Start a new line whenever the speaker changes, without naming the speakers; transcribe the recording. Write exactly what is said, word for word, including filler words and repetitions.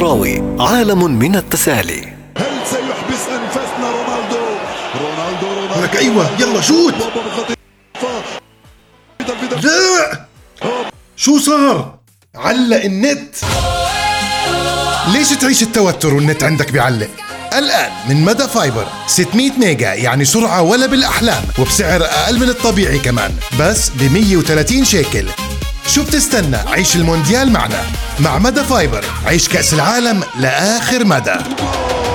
الكروي، عالم من التسالي.
هل سيحبس أنفاسنا رونالدو؟ رونالدو رونالدو
لك أيوة يلا شوت. لا شو صار؟ علق النت. ليش تعيش التوتر والنت عندك بيعلق؟ الآن من مدى فايبر ستمية ميجا، يعني سرعة ولا بالأحلام، وبسعر أقل من الطبيعي كمان، بس ب مية وثلاثين شيكل. شو بتستنى؟ عيش المونديال معنا. مع مدى فايبر عيش كأس العالم لآخر مدى.